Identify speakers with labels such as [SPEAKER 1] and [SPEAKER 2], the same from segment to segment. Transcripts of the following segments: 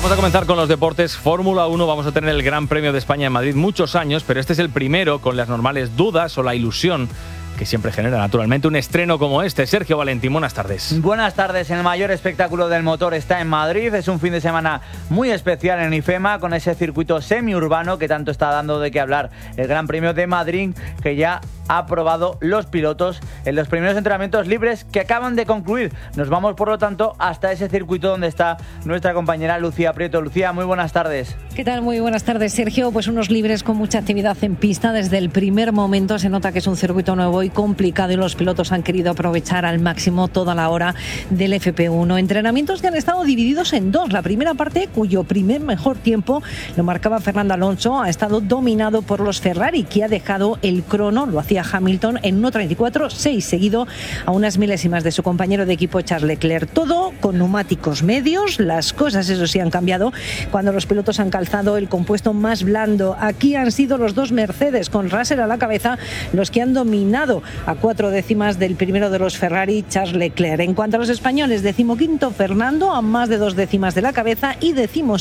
[SPEAKER 1] Vamos a comenzar con los deportes. Fórmula 1, vamos a tener el Gran Premio de España en Madrid muchos años, pero este es el primero con las normales dudas o la ilusión que siempre genera naturalmente un estreno como este. Sergio Valentín, buenas tardes.
[SPEAKER 2] Buenas tardes. El mayor espectáculo del motor está en Madrid. Es un fin de semana muy especial en IFEMA, con ese circuito semiurbano que tanto está dando de qué hablar. El Gran Premio de Madrid, que ya ha probado los pilotos en los primeros entrenamientos libres que acaban de concluir. Nos vamos, por lo tanto, hasta ese circuito donde está nuestra compañera Lucía Prieto. Lucía, muy buenas tardes.
[SPEAKER 3] ¿Qué tal? Muy buenas tardes, Sergio. Pues unos libres con mucha actividad en pista. Desde el primer momento se nota que es un circuito nuevo y complicado, y los pilotos han querido aprovechar al máximo toda la hora del FP1. Entrenamientos que han estado divididos en dos. La primera parte, cuyo primer mejor tiempo lo marcaba Fernando Alonso, ha estado dominado por los Ferrari, que ha dejado el crono, lo hacía Hamilton, en 1:34.6, seguido a unas milésimas de su compañero de equipo Charles Leclerc. Todo con neumáticos medios. Las cosas, eso sí, han cambiado cuando los pilotos han calzado el compuesto más blando. Aquí han sido los dos Mercedes, con Russell a la cabeza, los que han dominado a 4 décimas del primero de los Ferrari, Charles Leclerc. En cuanto a los españoles, 15º Fernando, a más de 2 décimas de la cabeza, y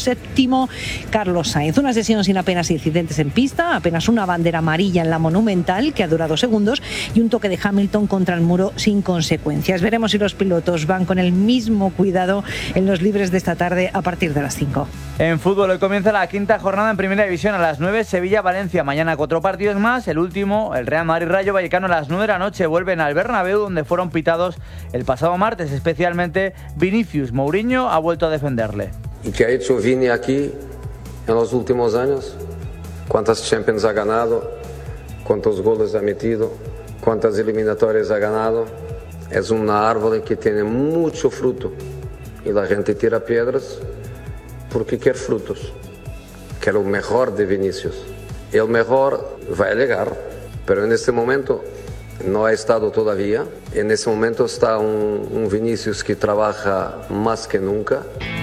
[SPEAKER 3] 17º Carlos Sainz. Una sesión sin apenas incidentes en pista, apenas una bandera amarilla en la Monumental, que ha durado segundos, y un toque de Hamilton contra el muro sin consecuencias. Veremos si los pilotos van con el mismo cuidado en los libres de esta tarde a partir de las 5.
[SPEAKER 2] En fútbol, hoy comienza la quinta jornada en Primera División a las 9, Sevilla-Valencia. Mañana 4 partidos más, el último, el Real Madrid-Rayo Vallecano a las 9 de la noche. Vuelven al Bernabéu, donde fueron pitados el pasado martes, especialmente Vinicius. Mourinho ha vuelto a defenderle.
[SPEAKER 4] ¿Y qué ha hecho Vini aquí en los últimos años? ¿Cuántas Champions ha ganado? ¿Cuántos goles ha metido? ¿Cuántas eliminatorias ha ganado? Es una árbol que tiene mucho fruto y la gente tira piedras porque quiere frutos. Quiere lo mejor de Vinicius. El mejor va a llegar, pero en este momento no ha estado todavía. En este momento está un Vinicius que trabaja más que nunca.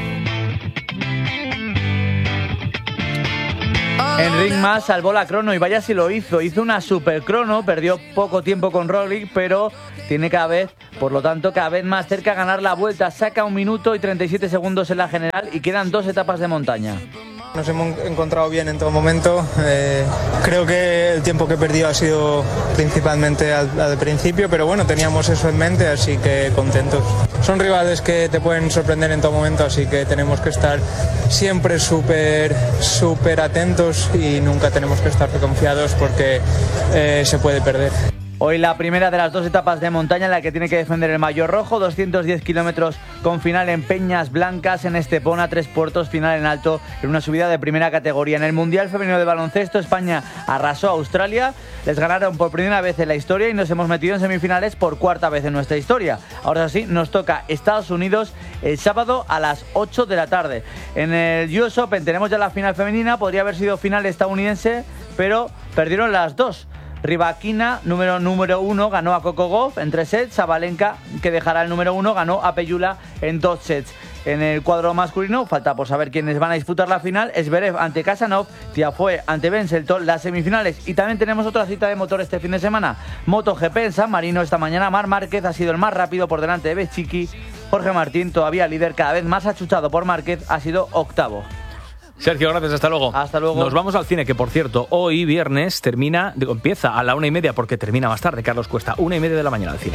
[SPEAKER 2] Enric Mas salvó la crono, y vaya si lo hizo. Hizo una super crono, perdió poco tiempo con Roglic, pero tiene por lo tanto, cada vez más cerca a ganar la vuelta. Saca 1 minuto y 37 segundos en la general y quedan 2 etapas de montaña.
[SPEAKER 5] Nos hemos encontrado bien en todo momento. Creo que el tiempo que he perdido ha sido principalmente al principio, pero bueno, teníamos eso en mente, así que contentos. Son rivales que te pueden sorprender en todo momento, así que tenemos que estar siempre súper atentos y nunca tenemos que estar confiados porque se puede perder.
[SPEAKER 2] Hoy la primera de las 2 etapas de montaña en la que tiene que defender el maillot rojo, 210 kilómetros con final en Peñas Blancas, en Estepona, 3 puertos, final en alto, en una subida de primera categoría. En el Mundial Femenino de Baloncesto, España arrasó a Australia, les ganaron por primera vez en la historia y nos hemos metido en semifinales por 4ª vez en nuestra historia. Ahora sí, nos toca Estados Unidos el sábado a las 8 de la tarde. En el US Open tenemos ya la final femenina, podría haber sido final estadounidense, pero perdieron las dos. Rybakina, número 1, ganó a Coco Gauff en 3 sets. Sabalenka, que dejará el número 1, ganó a Pegula en 2 sets. En el cuadro masculino, falta por saber quiénes van a disputar la final. Zverev ante Khachanov, Tiafoe ante Ben Shelton, las semifinales. Y también tenemos otra cita de motor este fin de semana. MotoGP en San Marino esta mañana. Marc Márquez ha sido el más rápido por delante de Bezzecchi. Jorge Martín, todavía líder, cada vez más achuchado por Márquez, ha sido 8º.
[SPEAKER 1] Sergio, gracias, hasta luego.
[SPEAKER 2] Hasta luego.
[SPEAKER 1] Nos vamos al cine, que por cierto, hoy viernes empieza a la 1:30, porque termina más tarde, Carlos Cuesta, 1:30 de la mañana el cine.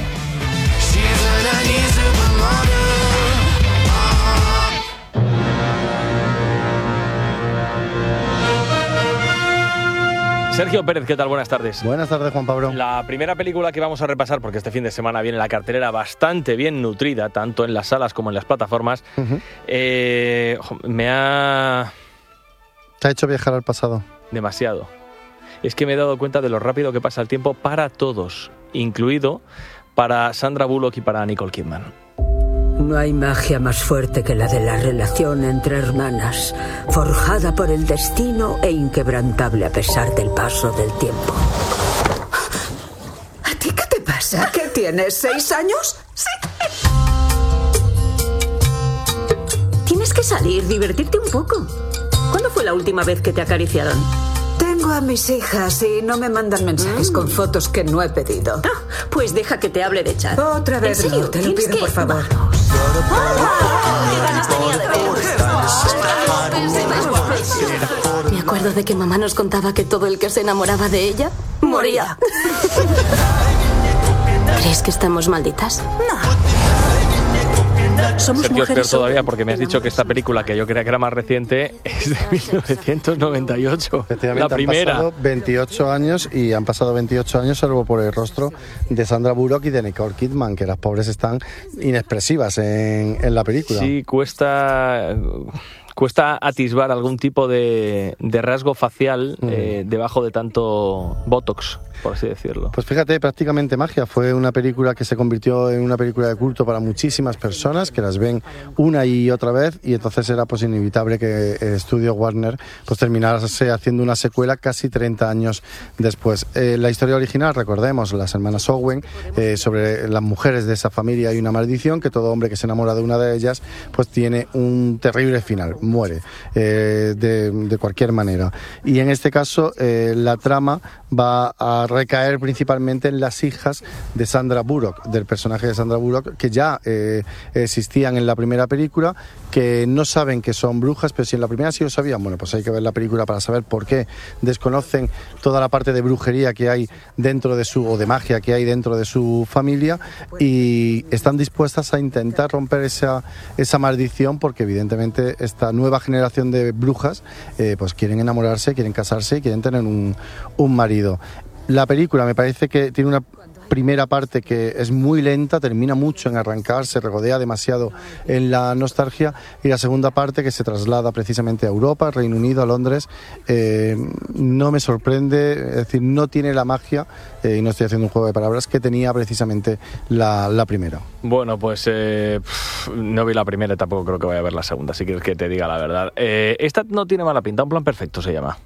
[SPEAKER 1] Sergio Pérez, ¿qué tal? Buenas tardes.
[SPEAKER 6] Buenas tardes, Juan Pablo.
[SPEAKER 1] La primera película que vamos a repasar, porque este fin de semana viene la cartelera bastante bien nutrida, tanto en las salas como en las plataformas,
[SPEAKER 6] ¿Te ha hecho viajar al pasado?
[SPEAKER 1] Demasiado. Es que me he dado cuenta de lo rápido que pasa el tiempo para todos, incluido para Sandra Bullock y para Nicole Kidman.
[SPEAKER 7] No hay magia más fuerte que la de la relación entre hermanas, forjada por el destino e inquebrantable a pesar del paso del tiempo.
[SPEAKER 8] ¿A ti qué te pasa? ¿Qué tienes, 6 años?
[SPEAKER 7] Sí. Tienes que salir, divertirte un poco. ¿Cuándo fue la última vez que te acariciaron?
[SPEAKER 8] Tengo a mis hijas y no me mandan mensajes con fotos que no he pedido.
[SPEAKER 7] Ah, pues deja que te hable de chat.
[SPEAKER 8] Otra vez,
[SPEAKER 7] ¿En serio?
[SPEAKER 8] no, te lo pido, por favor.
[SPEAKER 7] ¡Vamos! ¡Qué ganas tenía de ver!
[SPEAKER 9] Me acuerdo de que mamá nos contaba que todo el que se enamoraba de ella moría. ¿Crees que estamos malditas?
[SPEAKER 1] Somos Sergio, es peor todavía porque me has dicho que esta película, que yo creía que era más reciente, es de 1998. La primera.
[SPEAKER 6] Han pasado 28 años y han pasado 28 años salvo por el rostro de Sandra Bullock y de Nicole Kidman, que las pobres están inexpresivas en la película.
[SPEAKER 1] Sí, cuesta atisbar algún tipo de rasgo facial debajo de tanto botox, por así decirlo.
[SPEAKER 6] Pues fíjate, prácticamente magia. Fue una película que se convirtió en una película de culto para muchísimas personas que las ven una y otra vez, y entonces era pues inevitable que el estudio Warner pues terminase haciendo una secuela casi 30 años después. La historia original, recordemos, las hermanas Owen, sobre las mujeres de esa familia hay una maldición, que todo hombre que se enamora de una de ellas pues tiene un terrible final, muere de cualquier manera. Y en este caso la trama va a recaer principalmente en las hijas de Sandra Bullock, del personaje de Sandra Bullock, que ya existían en la primera película, que no saben que son brujas, pero si en la primera sí lo sabían, bueno, pues hay que ver la película para saber por qué. Desconocen toda la parte de brujería que hay dentro de o de magia que hay dentro de su familia, y están dispuestas a intentar romper esa maldición, porque evidentemente esta nueva generación de brujas pues quieren enamorarse, quieren casarse y quieren tener un marido. La película me parece que tiene una primera parte que es muy lenta, termina mucho en arrancar, se regodea demasiado en la nostalgia, y la segunda parte, que se traslada precisamente a Europa, Reino Unido, a Londres, no me sorprende, es decir, no tiene la magia, y no estoy haciendo un juego de palabras, que tenía precisamente la primera.
[SPEAKER 1] Bueno, pues no vi la primera y tampoco creo que vaya a ver la segunda, si quieres que te diga la verdad. Esta no tiene mala pinta, Un plan perfecto se llama.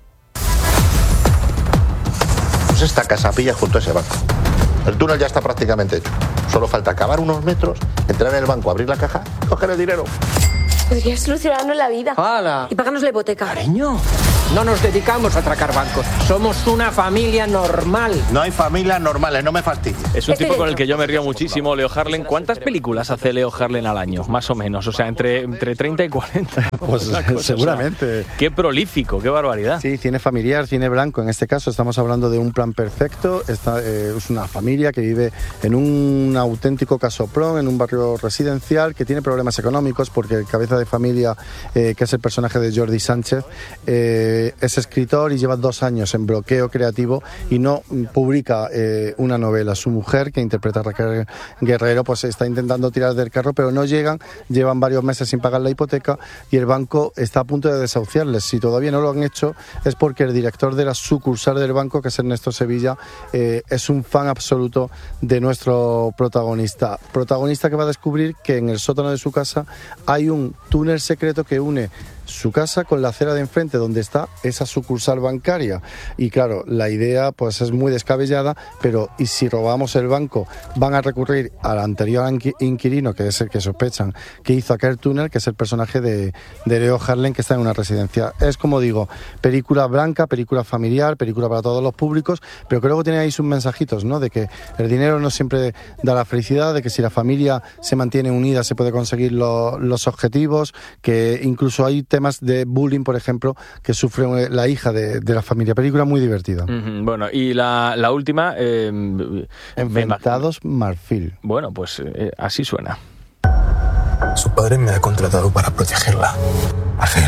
[SPEAKER 10] Esta casa pilla junto a ese banco. El túnel ya está prácticamente hecho. Solo falta cavar unos metros, entrar en el banco, abrir la caja, coger el dinero.
[SPEAKER 9] Podrías solucionarnos la vida.
[SPEAKER 11] ¡Hala!
[SPEAKER 9] Y pagarnos la hipoteca.
[SPEAKER 11] Cariño, no nos dedicamos a atracar bancos. Somos una familia normal.
[SPEAKER 10] No hay familias normales, no me fastidies.
[SPEAKER 1] Es un tipo con el que yo me río muchísimo, Leo Harlem. ¿Cuántas películas hace Leo Harlem al año? Más o menos, o sea, entre 30 y 40.
[SPEAKER 6] Pues seguramente.
[SPEAKER 1] O sea, qué prolífico, qué barbaridad.
[SPEAKER 6] Sí, cine familiar, cine blanco. En este caso estamos hablando de Un plan perfecto. Es una familia que vive en un auténtico casoplón, en un barrio residencial, que tiene problemas económicos porque el cabeza de familia, que es el personaje de Jordi Sánchez, es escritor y lleva 2 años en bloqueo creativo y no publica una novela. Su mujer, que interpreta a Raquel Guerrero, pues está intentando tirar del carro, pero no llevan varios meses sin pagar la hipoteca y el banco está a punto de desahuciarles. Si todavía no lo han hecho es porque el director de la sucursal del banco, que es Ernesto Sevilla, es un fan absoluto de nuestro protagonista que va a descubrir que en el sótano de su casa hay un túnel secreto que une su casa con la acera de enfrente donde está esa sucursal bancaria. Y claro, la idea pues es muy descabellada, pero ¿y si robamos el banco? Van a recurrir al anterior inquilino, que es el que sospechan que hizo aquel túnel, que es el personaje de Leo Harlem, que está en una residencia. Es, como digo, película blanca, película familiar, película para todos los públicos, pero que luego tiene ahí sus mensajitos, ¿no? De que el dinero no siempre da la felicidad, de que si la familia se mantiene unida se puede conseguir los objetivos, que incluso hay temas de bullying, por ejemplo, que sufre la hija de la familia. Película muy divertida.
[SPEAKER 1] Bueno, y la última...
[SPEAKER 6] Enfrentados Marfil.
[SPEAKER 1] Bueno, pues así suena.
[SPEAKER 12] Su padre me ha contratado para protegerla. Marfil.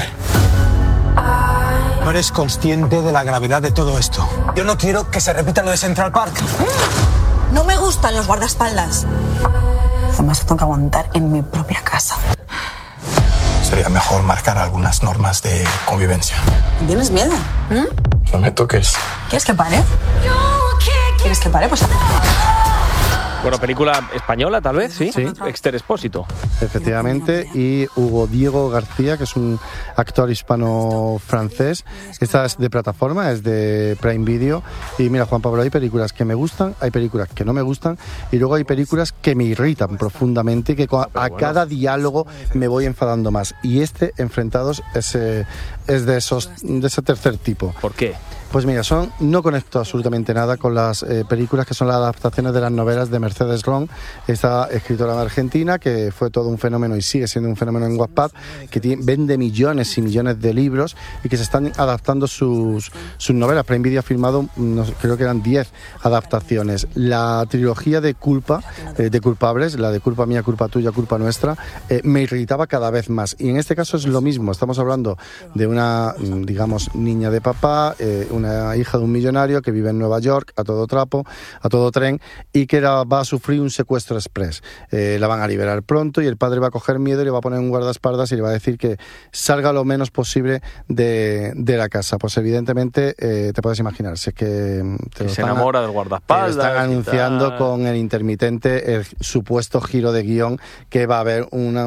[SPEAKER 12] No eres consciente de la gravedad de todo esto. Yo no quiero que se repita lo de Central Park.
[SPEAKER 13] No me gustan los guardaespaldas. Además, tengo que aguantar en mi propia casa.
[SPEAKER 12] Sería mejor marcar algunas normas de convivencia.
[SPEAKER 13] ¿Tienes miedo?
[SPEAKER 12] No me toques.
[SPEAKER 13] ¿Quieres que pare? ¿Quieres que pare? Pues...
[SPEAKER 1] Bueno, película española, tal vez, ¿sí?
[SPEAKER 6] Sí.
[SPEAKER 1] Esther Expósito.
[SPEAKER 6] Efectivamente, y Hugo Diego García, que es un actor hispano-francés. Esta es de plataforma, es de Prime Video. Y mira, Juan Pablo, hay películas que me gustan, hay películas que no me gustan, y luego hay películas que me irritan profundamente y que cada diálogo me voy enfadando más. Y Enfrentados, es de ese tercer tipo.
[SPEAKER 1] ¿Por qué?
[SPEAKER 6] Pues mira, no conecto absolutamente nada con las películas que son las adaptaciones de las novelas de Mercedes Ron, esta escritora argentina que fue todo un fenómeno y sigue siendo un fenómeno en Wattpad, que vende millones y millones de libros y que se están adaptando sus novelas. Prime Video ha filmado, creo que eran 10 adaptaciones. La trilogía de Culpa, de culpables, la de Culpa mía, culpa tuya, culpa nuestra, me irritaba cada vez más. Y en este caso es lo mismo. Estamos hablando de una, digamos, niña de papá, una hija de un millonario que vive en Nueva York a todo trapo, a todo tren, y que va a sufrir un secuestro express. La van a liberar pronto y el padre va a coger miedo y le va a poner un guardaespaldas y le va a decir que salga lo menos posible de la casa. Pues evidentemente te puedes imaginar, si es que
[SPEAKER 1] se enamora del guardaespaldas.
[SPEAKER 6] Te están anunciando con el intermitente el supuesto giro de guión que va a haber una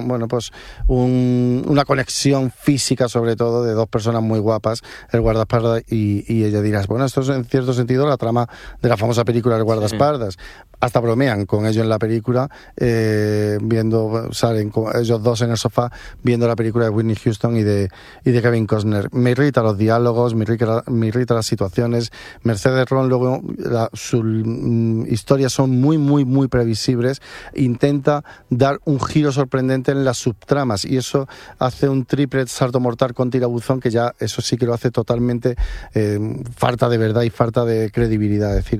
[SPEAKER 6] conexión física, sobre todo de dos personas muy guapas, el guardaespaldas y ella dirás, bueno, esto es en cierto sentido la trama de la famosa película El guardaespaldas. Hasta bromean con ello en la película, salen ellos dos en el sofá viendo la película de Whitney Houston y de Kevin Costner. Me irrita los diálogos, me irrita las situaciones. Mercedes Ron, luego sus historias son muy, muy, muy previsibles. Intenta dar un giro sorprendente en las subtramas y eso hace un triple salto mortal con tirabuzón que ya eso sí que lo hace totalmente falta de verdad y falta de credibilidad. Es decir,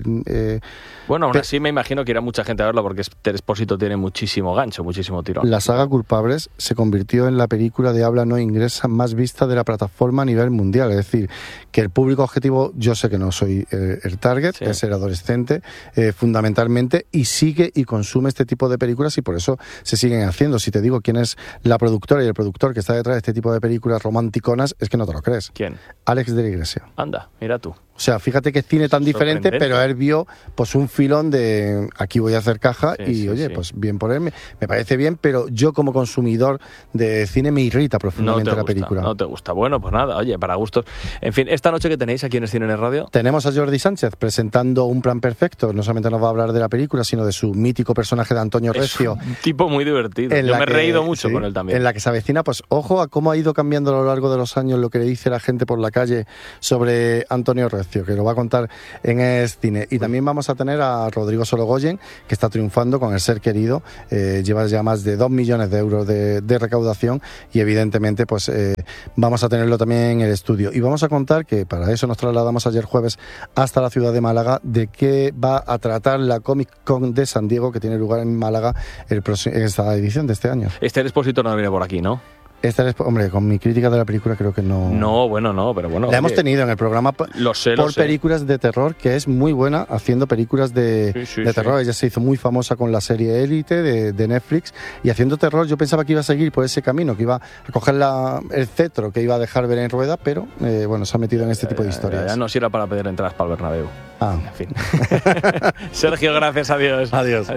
[SPEAKER 1] bueno, aún así me imagino que irá mucha gente a verlo porque Esther Expósito tiene muchísimo gancho, muchísimo tirón.
[SPEAKER 6] La saga Culpables se convirtió en la película de habla no inglesa más vista de la plataforma a nivel mundial. Es decir, que el público objetivo, yo sé que no soy el target, es el adolescente fundamentalmente, y sigue y consume este tipo de películas y por eso se siguen haciendo. Si te digo quién es la productora y el productor que está detrás de este tipo de películas romanticonas, es que no te lo crees.
[SPEAKER 1] ¿Quién?
[SPEAKER 6] Alex de la Iglesia.
[SPEAKER 1] Anda, mira tú.
[SPEAKER 6] O sea, fíjate qué cine tan diferente, pero él vio pues un filón de aquí voy a hacer caja pues bien por él, me parece bien, pero yo como consumidor de cine me irrita profundamente la película.
[SPEAKER 1] No te gusta. Bueno, pues nada, oye, para gustos. En fin, esta noche que tenéis aquí en Cine Radio.
[SPEAKER 6] Tenemos a Jordi Sánchez presentando Un plan perfecto. No solamente nos va a hablar de la película, sino de su mítico personaje de Antonio Recio.
[SPEAKER 1] Un tipo muy divertido. Yo me he reído mucho con él también.
[SPEAKER 6] En la que se avecina, pues ojo a cómo ha ido cambiando a lo largo de los años lo que le dice la gente por la calle sobre Antonio Recio, que lo va a contar en Cine. Y también vamos a tener a Rodrigo Sorogoyen, que está triunfando con El ser querido, lleva ya más de 2 millones de euros de recaudación y evidentemente pues vamos a tenerlo también en el estudio. Y vamos a contar que para eso nos trasladamos ayer jueves hasta la ciudad de Málaga, de qué va a tratar la Comic Con de San Diego, que tiene lugar en Málaga en esta edición de este año.
[SPEAKER 1] Esther Expósito no viene por aquí, ¿no?
[SPEAKER 6] Hombre, con mi crítica de la película creo que no...
[SPEAKER 1] No, pero bueno...
[SPEAKER 6] La hemos tenido en el programa por películas de terror, que es muy buena haciendo películas de terror. Ella se hizo muy famosa con la serie Élite de Netflix y haciendo terror. Yo pensaba que iba a seguir por ese camino, que iba a coger el cetro que iba a dejar ver en rueda, pero se ha metido en este tipo de historias.
[SPEAKER 1] Ya no sirve para pedir entradas para el Bernabéu.
[SPEAKER 6] En
[SPEAKER 1] fin. Sergio, gracias, adiós.
[SPEAKER 6] Adiós.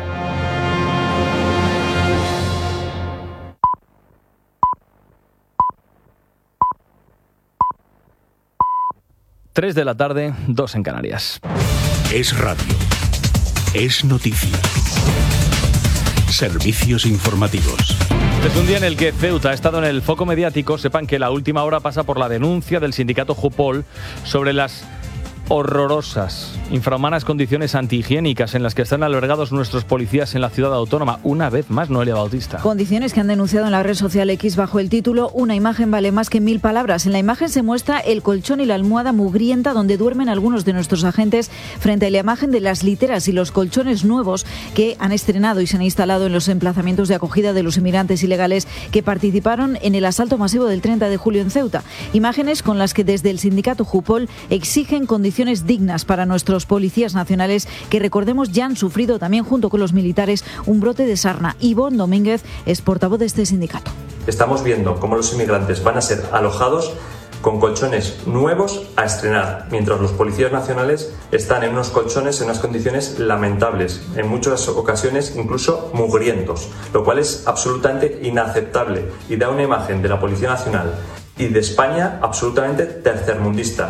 [SPEAKER 1] 3 de la tarde, 2 en Canarias.
[SPEAKER 14] Es radio. Es noticia. Servicios informativos.
[SPEAKER 1] Es un día en el que Ceuta ha estado en el foco mediático. Sepan que la última hora pasa por la denuncia del sindicato Jupol sobre las horrorosas, infrahumanas condiciones antihigiénicas en las que están albergados nuestros policías en la ciudad autónoma. Una vez más, Noelia Bautista.
[SPEAKER 15] Condiciones que han denunciado en la red social X bajo el título "Una imagen vale más que 1000 palabras". En la imagen se muestra el colchón y la almohada mugrienta donde duermen algunos de nuestros agentes frente a la imagen de las literas y los colchones nuevos que han estrenado y se han instalado en los emplazamientos de acogida de los inmigrantes ilegales que participaron en el asalto masivo del 30 de julio en Ceuta. Imágenes con las que desde el sindicato Jupol exigen condiciones dignas para nuestros policías nacionales que, recordemos, ya han sufrido también junto con los militares un brote de sarna. Ivonne Domínguez es portavoz de este sindicato.
[SPEAKER 16] Estamos viendo cómo los inmigrantes van a ser alojados con colchones nuevos a estrenar, mientras los policías nacionales están en unos colchones en unas condiciones lamentables, en muchas ocasiones incluso mugrientos, lo cual es absolutamente inaceptable y da una imagen de la Policía Nacional y de España absolutamente tercermundista.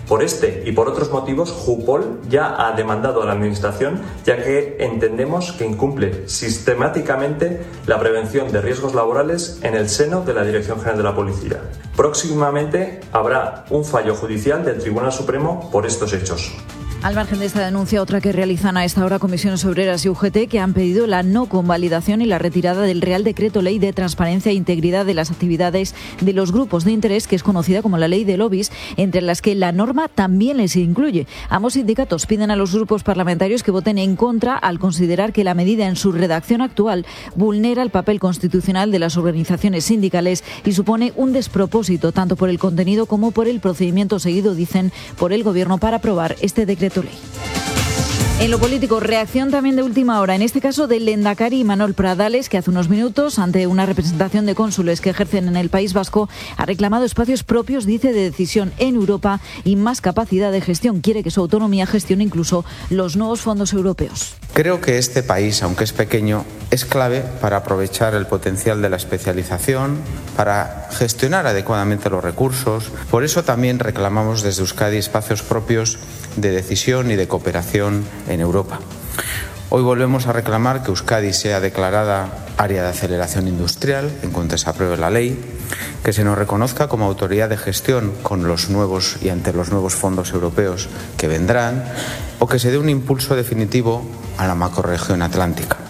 [SPEAKER 16] Por este y por otros motivos, Jupol ya ha demandado a la Administración, ya que entendemos que incumple sistemáticamente la prevención de riesgos laborales en el seno de la Dirección General de la Policía. Próximamente habrá un fallo judicial del Tribunal Supremo por estos hechos.
[SPEAKER 15] Al margen de esta denuncia, otra que realizan a esta hora Comisiones Obreras y UGT, que han pedido la no convalidación y la retirada del Real Decreto Ley de Transparencia e Integridad de las actividades de los grupos de interés, que es conocida como la Ley de Lobbies, entre las que la norma también les incluye. Ambos sindicatos piden a los grupos parlamentarios que voten en contra al considerar que la medida en su redacción actual vulnera el papel constitucional de las organizaciones sindicales y supone un despropósito tanto por el contenido como por el procedimiento seguido, dicen, por el Gobierno para aprobar este decreto ley. En lo político, reacción también de última hora, en este caso del lehendakari Imanol Pradales, que hace unos minutos, ante una representación de cónsules que ejercen en el País Vasco, ha reclamado espacios propios, dice, de decisión en Europa y más capacidad de gestión. Quiere que su autonomía gestione incluso los nuevos fondos europeos.
[SPEAKER 17] Creo que este país, aunque es pequeño, es clave para aprovechar el potencial de la especialización, para gestionar adecuadamente los recursos. Por eso también reclamamos desde Euskadi espacios propios de decisión y de cooperación en Europa. Hoy volvemos a reclamar que Euskadi sea declarada área de aceleración industrial en cuanto se apruebe la ley, que se nos reconozca como autoridad de gestión con los nuevos y ante los nuevos fondos europeos que vendrán, o que se dé un impulso definitivo a la macrorregión atlántica.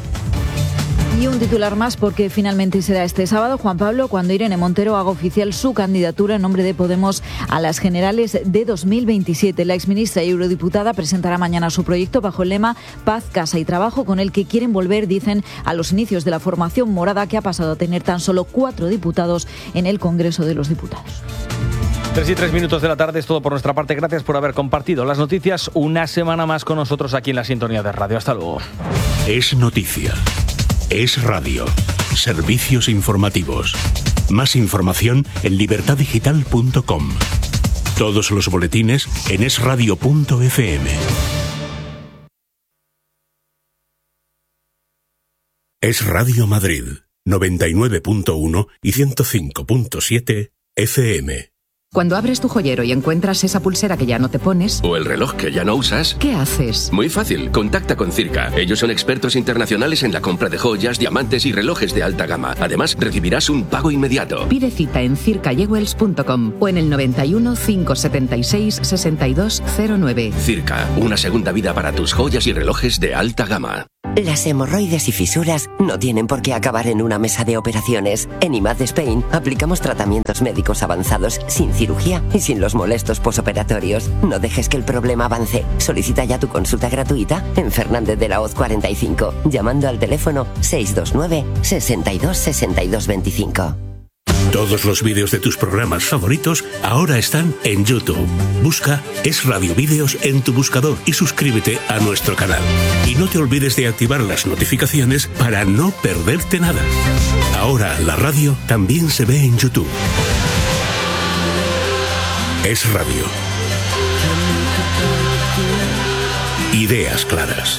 [SPEAKER 15] Y un titular más, porque finalmente será este sábado, Juan Pablo, cuando Irene Montero haga oficial su candidatura en nombre de Podemos a las generales de 2027. La exministra y eurodiputada presentará mañana su proyecto bajo el lema Paz, Casa y Trabajo, con el que quieren volver, dicen, a los inicios de la formación morada, que ha pasado a tener tan solo 4 diputados en el Congreso de los Diputados.
[SPEAKER 1] 3:03 de la tarde, es todo por nuestra parte. Gracias por haber compartido las noticias una semana más con nosotros aquí en la sintonía de radio. Hasta luego.
[SPEAKER 14] Es noticia. Es radio. Servicios informativos. Más información en libertadigital.com. Todos los boletines en esradio.fm. Es Radio Madrid, 99.1 y 105.7 FM.
[SPEAKER 18] Cuando abres tu joyero y encuentras esa pulsera que ya no te pones...
[SPEAKER 19] O el reloj que ya no usas...
[SPEAKER 18] ¿Qué haces?
[SPEAKER 19] Muy fácil, contacta con Circa. Ellos son expertos internacionales en la compra de joyas, diamantes y relojes de alta gama. Además, recibirás un pago inmediato.
[SPEAKER 18] Pide cita en circajewels.com o en el 91 576 6209.
[SPEAKER 19] Circa, una segunda vida para tus joyas y relojes de alta gama.
[SPEAKER 20] Las hemorroides y fisuras no tienen por qué acabar en una mesa de operaciones. En IMAD Spain aplicamos tratamientos médicos avanzados sin cirugía y sin los molestos posoperatorios. No dejes que el problema avance. Solicita ya tu consulta gratuita en Fernández de la Hoz 45, llamando al teléfono 629 62 62 25.
[SPEAKER 14] Todos los vídeos de tus programas favoritos ahora están en YouTube. Busca Es Radio Vídeos en tu buscador y suscríbete a nuestro canal. Y no te olvides de activar las notificaciones para no perderte nada. Ahora la radio también se ve en YouTube. Es Radio. Ideas claras.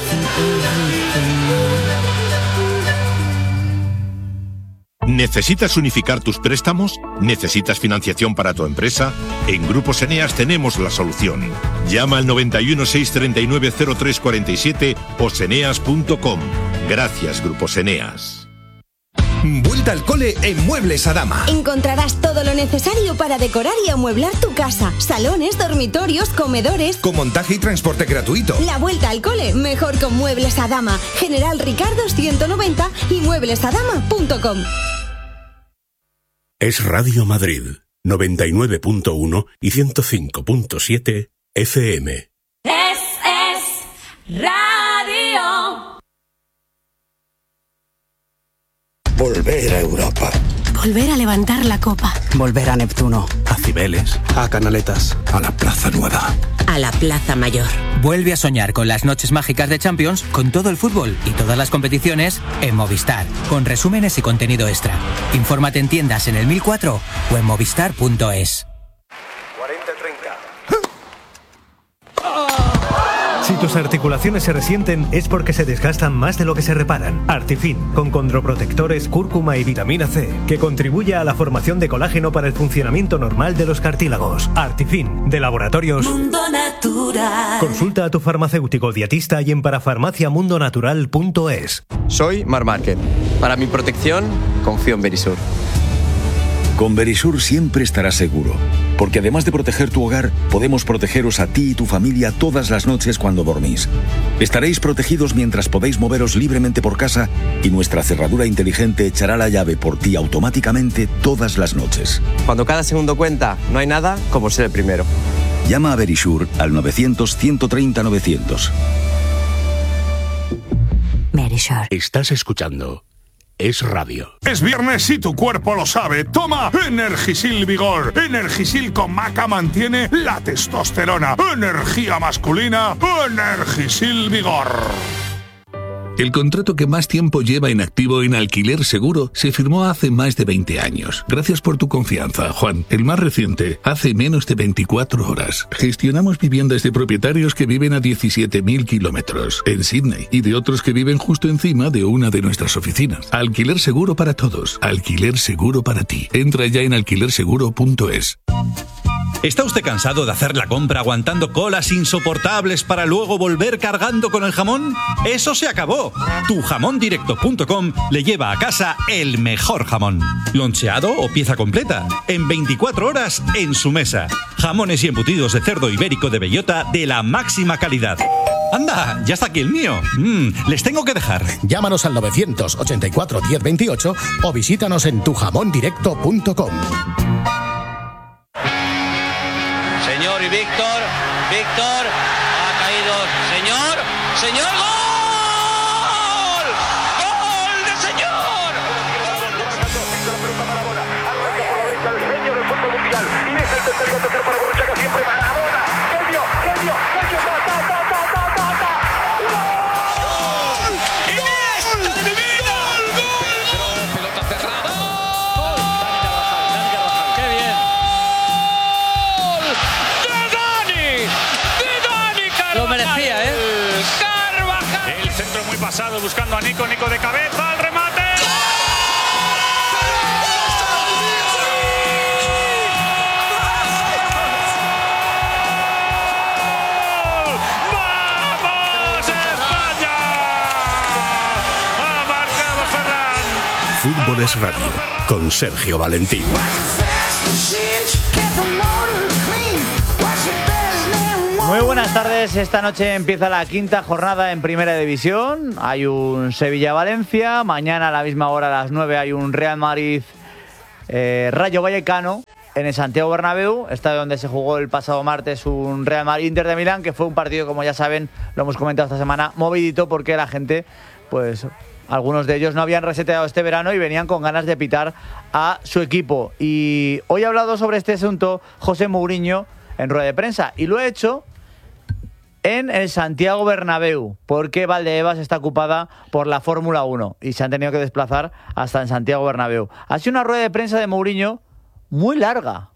[SPEAKER 21] ¿Necesitas unificar tus préstamos? ¿Necesitas financiación para tu empresa? En Grupos Eneas tenemos la solución. Llama al 91 639 0347 o seneas.com. Gracias, Grupos Eneas.
[SPEAKER 22] Vuelta al cole en Muebles Adama.
[SPEAKER 23] Encontrarás todo lo necesario para decorar y amueblar tu casa. Salones, dormitorios, comedores.
[SPEAKER 22] Con montaje y transporte gratuito.
[SPEAKER 23] La vuelta al cole, mejor con Muebles Adama. General Ricardo 190 y mueblesadama.com.
[SPEAKER 14] Es Radio Madrid, 99.1 y 105.7 FM.
[SPEAKER 23] Es Radio.
[SPEAKER 24] Volver a Europa.
[SPEAKER 9] Volver a levantar la copa.
[SPEAKER 25] Volver a Neptuno.
[SPEAKER 24] A Cibeles.
[SPEAKER 25] A Canaletas.
[SPEAKER 24] A la Plaza Nueva.
[SPEAKER 9] A la Plaza Mayor.
[SPEAKER 26] Vuelve a soñar con las noches mágicas de Champions, con todo el fútbol y todas las competiciones en Movistar, con resúmenes y contenido extra. Infórmate en tiendas en el 1004 o en movistar.es.
[SPEAKER 27] 40-30. Si
[SPEAKER 2] tus articulaciones se resienten es porque se desgastan más de lo que se reparan. Artifin, con condroprotectores, cúrcuma y vitamina C, que contribuye a la formación de colágeno para el funcionamiento normal de los cartílagos. Artifin, de Laboratorios
[SPEAKER 3] Mundo Natural.
[SPEAKER 2] Consulta a tu farmacéutico dietista y en parafarmaciamundonatural.es.
[SPEAKER 4] Soy Mar Márquez. Para mi protección, confío en Verisur.
[SPEAKER 5] Con Verisur siempre estarás seguro, porque además de proteger tu hogar, podemos protegeros a ti y tu familia todas las noches cuando dormís. Estaréis protegidos mientras podéis moveros libremente por casa y nuestra cerradura inteligente echará la llave por ti automáticamente todas las noches.
[SPEAKER 4] Cuando cada segundo cuenta, no hay nada como ser el primero.
[SPEAKER 5] Llama a Verisur al 900-130-900.
[SPEAKER 23] Verisur.
[SPEAKER 14] Estás escuchando Es Radio.
[SPEAKER 7] Es viernes y tu cuerpo lo sabe. Toma Energisil Vigor. Energisil con maca mantiene la testosterona. Energía masculina. Energisil Vigor.
[SPEAKER 8] El contrato que más tiempo lleva en activo en Alquiler Seguro se firmó hace más de 20 años. Gracias por tu confianza, Juan. El más reciente, hace menos de 24 horas. Gestionamos viviendas de propietarios que viven a 17.000 kilómetros en Sydney y de otros que viven justo encima de una de nuestras oficinas. Alquiler Seguro para todos. Alquiler Seguro para ti. Entra ya en alquilerseguro.es.
[SPEAKER 27] ¿Está usted cansado de hacer la compra aguantando colas insoportables para luego volver cargando con el jamón? ¡Eso se acabó! Tujamondirecto.com le lleva a casa el mejor jamón. Loncheado o pieza completa. En 24 horas en su mesa. Jamones y embutidos de cerdo ibérico de bellota de la máxima calidad. ¡Anda! ¡Ya está aquí el mío! Les tengo que dejar.
[SPEAKER 28] Llámanos al 984 1028 o visítanos en tujamondirecto.com.
[SPEAKER 29] Señor y Víctor, ha caído, señor, ¡gol! ¡Gol de señor!
[SPEAKER 7] Pasado buscando a Nico de cabeza, al remate. ¡Vamos España! Ha marcado Ferran.
[SPEAKER 14] Fútbol es Radio, con Sergio Valentín.
[SPEAKER 30] Muy buenas tardes, esta noche empieza la quinta jornada en Primera División. Hay un Sevilla-Valencia, mañana a la misma hora a las 9 hay un Real Madrid-Rayo Vallecano en el Santiago Bernabéu, estadio donde se jugó el pasado martes un Real Madrid-Inter de Milán, que fue un partido, como ya saben, lo hemos comentado esta semana, movidito porque la gente, pues algunos de ellos no habían reseteado este verano y venían con ganas de pitar a su equipo. Y hoy ha hablado sobre este asunto José Mourinho en rueda de prensa y lo ha hecho en el Santiago Bernabéu, porque Valdebebas está ocupada por la Fórmula 1 y se han tenido que desplazar hasta en Santiago Bernabéu. Ha sido una rueda de prensa de Mourinho muy larga,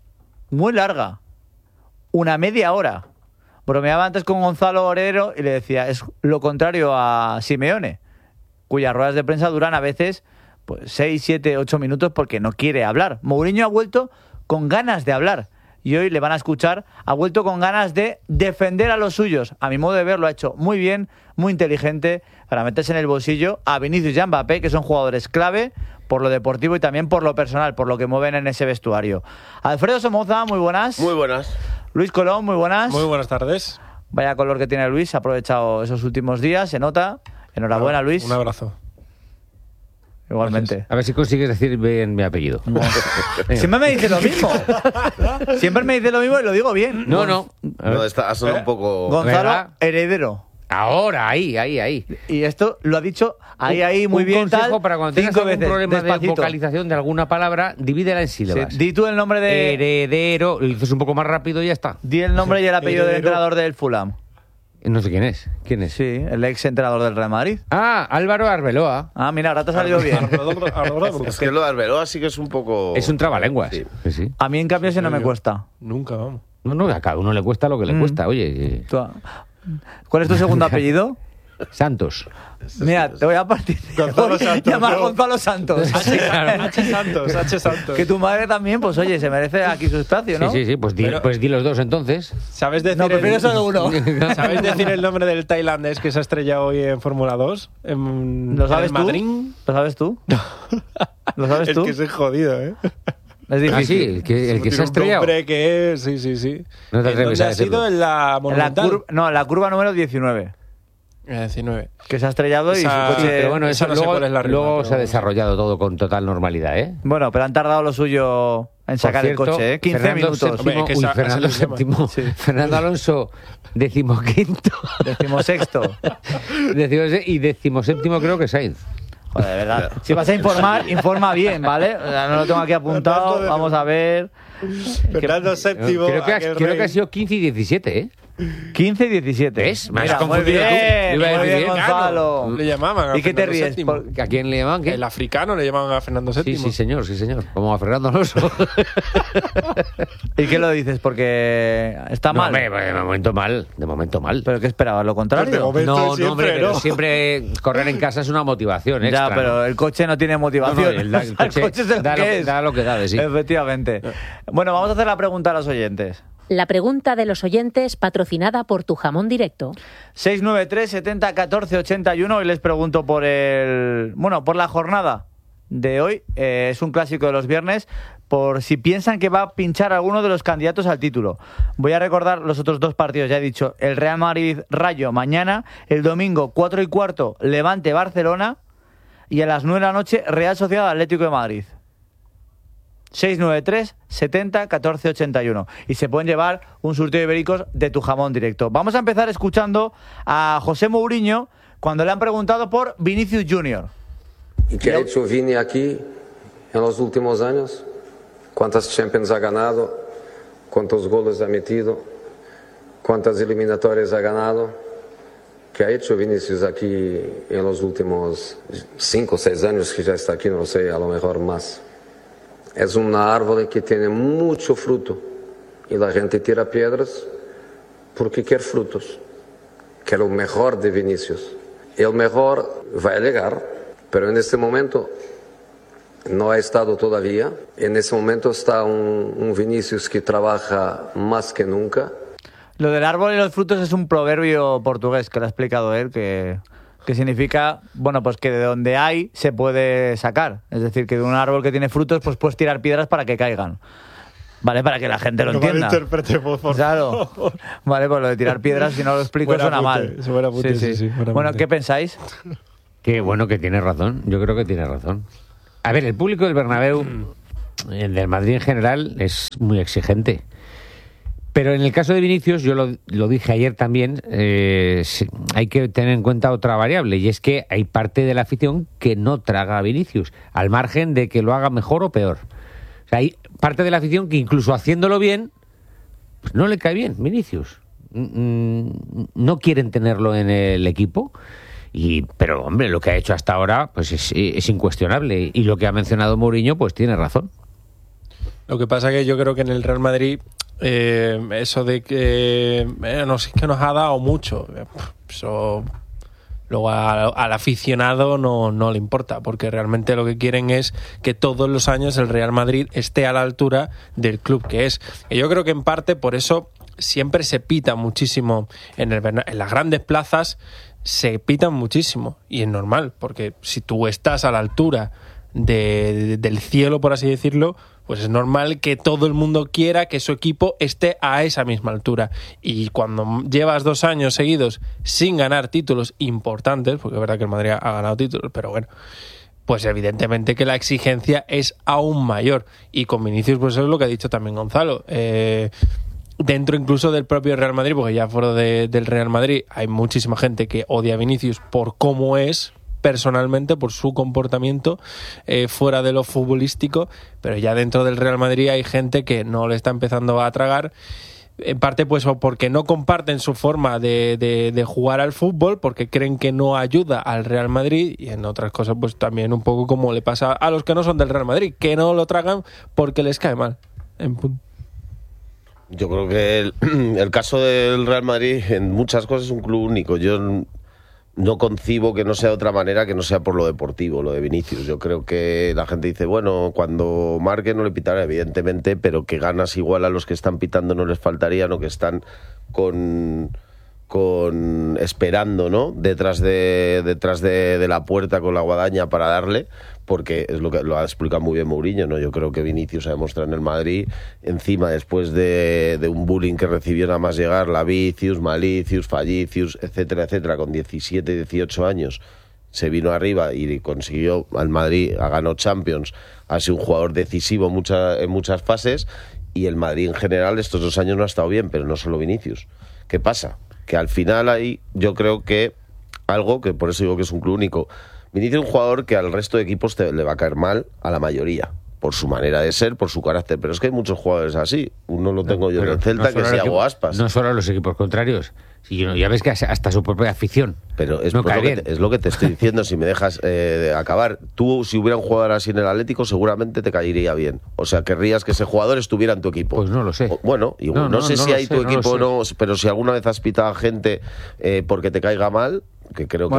[SPEAKER 30] una media hora. Bromeaba antes con Gonzalo Oreiro y le decía, es lo contrario a Simeone, cuyas ruedas de prensa duran a veces pues 6, 7, 8 minutos porque no quiere hablar. Mourinho ha vuelto con ganas de hablar. Y hoy le van a escuchar, ha vuelto con ganas de defender a los suyos. A mi modo de ver lo ha hecho muy bien, muy inteligente, para meterse en el bolsillo a Vinicius y a Mbappé, que son jugadores clave por lo deportivo y también por lo personal, por lo que mueven en ese vestuario. Alfredo Somoza, muy buenas.
[SPEAKER 31] Muy buenas.
[SPEAKER 30] Luis Colón, muy buenas.
[SPEAKER 31] Muy buenas tardes.
[SPEAKER 30] Vaya color que tiene Luis, ha aprovechado esos últimos días, se nota. Enhorabuena, Luis.
[SPEAKER 31] Un abrazo.
[SPEAKER 30] Igualmente.
[SPEAKER 32] Gracias. A ver si consigues decir bien mi apellido.
[SPEAKER 30] No. Siempre me dice lo mismo. Siempre me dice lo mismo y lo digo bien.
[SPEAKER 32] No.
[SPEAKER 31] No, ha sonado un poco...
[SPEAKER 30] Gonzalo
[SPEAKER 32] ¿verdad?
[SPEAKER 30] Heredero.
[SPEAKER 32] Ahora, ahí.
[SPEAKER 30] Y esto lo ha dicho ahí, muy bien.
[SPEAKER 32] Un consejo
[SPEAKER 30] tal,
[SPEAKER 32] para cuando tengas algún problema
[SPEAKER 30] despacito.
[SPEAKER 32] de vocalización de alguna palabra, divídela en sílabas.
[SPEAKER 30] Sí. Di tú el nombre de...
[SPEAKER 32] Heredero. Lo dices un poco más rápido y ya está.
[SPEAKER 30] Di el nombre y el apellido del entrenador del Fulham.
[SPEAKER 32] No sé quién es. ¿Quién es?
[SPEAKER 30] Sí, el ex entrenador del Real Madrid.
[SPEAKER 32] Ah, Álvaro Arbeloa.
[SPEAKER 30] Ah, mira, ahora te ha salido bien.
[SPEAKER 31] Es que lo de Arbeloa sí que es un poco...
[SPEAKER 32] Es un trabalenguas. Sí.
[SPEAKER 30] A mí, en cambio, ese no me cuesta.
[SPEAKER 31] Nunca, vamos.
[SPEAKER 32] No, a cada uno le cuesta lo que le cuesta, oye.
[SPEAKER 30] ¿Cuál es tu segundo apellido?
[SPEAKER 32] Santos.
[SPEAKER 30] Mira, te voy a partir.
[SPEAKER 31] Gonzalo Santos.
[SPEAKER 30] Llamar a Gonzalo Santos.
[SPEAKER 31] H. Santos.
[SPEAKER 30] Que tu madre también, pues oye, se merece aquí su espacio, ¿no?
[SPEAKER 32] Sí, pues di los dos entonces.
[SPEAKER 31] ¿Sabes decir
[SPEAKER 30] No, prefiero solo uno.
[SPEAKER 31] ¿Sabes decir el nombre del tailandés que se ha estrellado hoy en Fórmula 2?
[SPEAKER 30] ¿Lo sabes tú? ¿Lo sabes tú? ¿Lo sabes tú?
[SPEAKER 31] Es que soy jodido, ¿eh?
[SPEAKER 30] Es difícil.
[SPEAKER 32] Ah, sí, el que se ha estrellado.
[SPEAKER 31] Un nombre que es, sí.
[SPEAKER 32] No te atreves a
[SPEAKER 31] ¿Dónde ha
[SPEAKER 32] decirlo?
[SPEAKER 31] sido? En la Monumental.
[SPEAKER 30] La curva número 19.
[SPEAKER 31] 19.
[SPEAKER 30] Que se ha estrellado y su coche...
[SPEAKER 32] Pero bueno, eso
[SPEAKER 31] no sé cuál es la rima,
[SPEAKER 32] luego
[SPEAKER 31] pero
[SPEAKER 32] se ha desarrollado todo con total normalidad, ¿eh?
[SPEAKER 30] Bueno, pero han tardado lo suyo en sacar
[SPEAKER 32] Por cierto,
[SPEAKER 30] el coche, ¿eh? 15
[SPEAKER 32] Fernando
[SPEAKER 30] minutos.
[SPEAKER 32] VII,
[SPEAKER 31] Hombre, que
[SPEAKER 32] Fernando
[SPEAKER 31] ese es el
[SPEAKER 32] VII.
[SPEAKER 30] Sí.
[SPEAKER 32] Fernando Alonso, 15º.
[SPEAKER 30] 16º.
[SPEAKER 32] Y 17º creo que Sainz.
[SPEAKER 30] Joder, de verdad. Si vas a informar, informa bien, ¿vale? O sea, no lo tengo aquí apuntado. Vamos a ver.
[SPEAKER 31] Fernando VII.
[SPEAKER 32] Creo que ha sido 15 y 17, ¿eh?
[SPEAKER 30] 15 y 17.
[SPEAKER 32] ¿Ves? Me has
[SPEAKER 30] Mira, muy
[SPEAKER 32] confundido tú.
[SPEAKER 30] bien,
[SPEAKER 32] Iba a
[SPEAKER 30] muy
[SPEAKER 32] decir
[SPEAKER 30] bien,
[SPEAKER 32] bien.
[SPEAKER 30] Gonzalo.
[SPEAKER 31] Le llamaban a
[SPEAKER 30] ¿Y qué te
[SPEAKER 31] Fernando
[SPEAKER 30] ríes?
[SPEAKER 31] VII.
[SPEAKER 32] ¿A quién le llaman? ¿Qué?
[SPEAKER 31] El africano le llamaban a Fernando VII.
[SPEAKER 32] Sí, señor. Como a Fernando Alonso.
[SPEAKER 30] ¿Y qué lo dices? Porque está mal.
[SPEAKER 32] No, hombre, de momento mal.
[SPEAKER 30] ¿Pero qué esperabas? ¿Lo contrario?
[SPEAKER 32] No, hombre, pero siempre correr en casa es una motivación extra.
[SPEAKER 30] Ya, pero el coche no tiene motivación.
[SPEAKER 32] El
[SPEAKER 30] coche es el que es.
[SPEAKER 32] Da lo que da de sí.
[SPEAKER 30] Efectivamente. Bueno, vamos a hacer la pregunta a los oyentes.
[SPEAKER 1] La pregunta de los oyentes patrocinada por Tu Jamón Directo.
[SPEAKER 30] 693 70 14 81. Hoy les pregunto por la jornada de hoy. Es un clásico de los viernes. Por si piensan que va a pinchar alguno de los candidatos al título. Voy a recordar los otros dos partidos. Ya he dicho, el Real Madrid-Rayo mañana. El domingo, 4:15, Levante-Barcelona. Y a las 9 de la noche, Real Sociedad-Atlético de Madrid. 693 70 14 81. Y se pueden llevar un surtido de ibéricos de Tu Jamón Directo. Vamos a empezar escuchando a José Mourinho cuando le han preguntado por Vinicius Junior.
[SPEAKER 6] ¿Y qué ha hecho Vini aquí en los últimos años? ¿Cuántas Champions ha ganado? ¿Cuántos goles ha metido? ¿Cuántas eliminatorias ha ganado? ¿Qué ha hecho Vinicius aquí en los últimos 5 o 6 años que ya está aquí? No sé, a lo mejor más. Es un árbol que tiene mucho fruto y la gente tira piedras porque quiere frutos. Quiere lo mejor de Vinicius. El mejor va a llegar, pero en este momento no ha estado todavía. En este momento está un Vinicius que trabaja más que nunca.
[SPEAKER 30] Lo del árbol y los frutos es un proverbio portugués que lo ha explicado él, que significa, bueno, pues que de donde hay se puede sacar. Es decir, que de un árbol que tiene frutos, pues puedes tirar piedras para que caigan. ¿Vale? Para que la gente lo entienda.
[SPEAKER 31] Interprete, por favor.
[SPEAKER 30] Claro. Vale, pues lo de tirar piedras, si no lo explico, suena mal.
[SPEAKER 31] Sí.
[SPEAKER 30] Bueno, ¿qué pensáis?
[SPEAKER 32] Que bueno, que tiene razón. Yo creo que tiene razón. A ver, el público del Bernabéu, el del Madrid en general, es muy exigente. Pero en el caso de Vinicius, yo lo dije ayer también, hay que tener en cuenta otra variable, y es que hay parte de la afición que no traga a Vinicius, al margen de que lo haga mejor o peor. O sea, hay parte de la afición que incluso haciéndolo bien, pues no le cae bien Vinicius. No quieren tenerlo en el equipo. Pero, hombre, lo que ha hecho hasta ahora pues es incuestionable. Y lo que ha mencionado Mourinho, pues tiene razón.
[SPEAKER 31] Lo que pasa que yo creo que en el Real Madrid eso de que no sé, que nos ha dado mucho. Eso luego al aficionado no le importa, porque realmente lo que quieren es que todos los años el Real Madrid esté a la altura del club que es. Y yo creo que en parte por eso siempre se pita muchísimo en las grandes plazas. Se pitan muchísimo y es normal, porque si tú estás a la altura del cielo, por así decirlo, pues es normal que todo el mundo quiera que su equipo esté a esa misma altura. Y cuando llevas 2 años seguidos sin ganar títulos importantes, porque es verdad que el Madrid ha ganado títulos, pero bueno, pues evidentemente que la exigencia es aún mayor. Y con Vinicius, pues eso es lo que ha dicho también Gonzalo. Dentro incluso del propio Real Madrid, porque ya fuera del Real Madrid hay muchísima gente que odia a Vinicius por cómo es personalmente, por su comportamiento fuera de lo futbolístico, pero ya dentro del Real Madrid hay gente que no le está empezando a tragar, en parte pues porque no comparten su forma de jugar al fútbol, porque creen que no ayuda al Real Madrid, y en otras cosas pues también un poco como le pasa a los que no son del Real Madrid, que no lo tragan porque les cae mal. En punto.
[SPEAKER 10] Yo creo que el caso del Real Madrid en muchas cosas es un club único. Yo no concibo que no sea de otra manera que no sea por lo deportivo, lo de Vinicius. Yo creo que la gente dice, bueno, cuando marque no le pitará, evidentemente, pero que ganas igual a los que están pitando no les faltarían, o que están esperando, ¿no? Detrás de la puerta con la guadaña para darle, porque es lo que lo ha explicado muy bien Mourinho, ¿no? Yo creo que Vinicius ha demostrado en el Madrid, encima después de un bullying que recibió nada más llegar, Lavicius, Malicius, Fallicius, etcétera, etcétera, con 17 y 18 años se vino arriba y consiguió al Madrid, ha ganado Champions, ha sido un jugador decisivo en muchas fases, y el Madrid en general estos 2 años no ha estado bien, pero no solo Vinicius. ¿Qué pasa? Que al final hay, yo creo que algo que por eso digo que es un club único. Vinicius es un jugador que al resto de equipos le va a caer mal, a la mayoría, por su manera de ser, por su carácter, pero es que hay muchos jugadores así. Uno lo tengo yo en el Celta, que es Iago Aspas.
[SPEAKER 32] No solo a los equipos contrarios, ya ves que hasta su propia afición.
[SPEAKER 10] Pero es lo que te estoy diciendo, si me dejas acabar. Tú, si hubiera un jugador así en el Atlético, seguramente te caería bien. O sea, querrías que ese jugador estuviera en tu equipo.
[SPEAKER 32] Pues no lo sé.
[SPEAKER 10] Bueno, no sé si hay tu equipo o no, pero si alguna vez has pitado a gente porque te caiga mal, que creo que